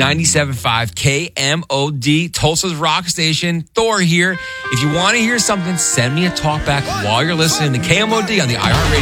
97.5 KMOD, Tulsa's Rock Station. Thor here. If you want to hear something, send me a talk back while you're listening to KMOD on the iHeartRadio